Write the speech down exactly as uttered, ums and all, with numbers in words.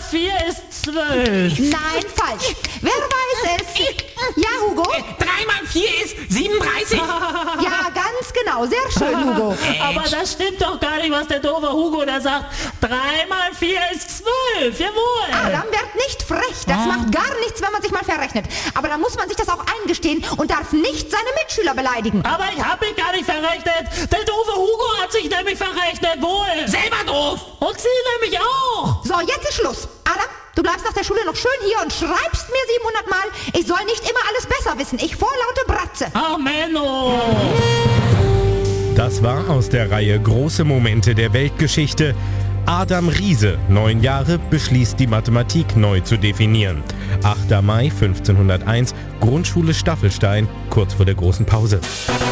vier ist zwölf. Nein, falsch. Wer weiß es? Ja, Hugo? drei mal vier ist siebenunddreißig. Ja, ganz genau. Sehr schön, Hugo. Aber das stimmt doch gar nicht, was der doofe Hugo da sagt. drei mal vier ist zwölf. Jawohl. Adam, werd nicht frech. Das macht gar nichts, wenn man sich mal verrechnet. Aber dann muss man sich das auch eingestehen und darf nicht seine Mitschüler beleidigen. Aber ich habe mich gar nicht verrechnet. Der doofe Hugo hat sich nämlich verrechnet. Wohl. Selber doof. Und sie nämlich auch. So, jetzt ist Schluss. Adam, du bleibst nach der Schule noch schön hier und schreibst mir siebenhundert Mal, ich soll nicht immer alles besser wissen. Ich vorlaute Bratze. Ach, Menno. Das war aus der Reihe Große Momente der Weltgeschichte. Adam Riese, neun Jahre, beschließt die Mathematik neu zu definieren. achter Mai fünfzehnhunderteins, Grundschule Staffelstein, kurz vor der großen Pause.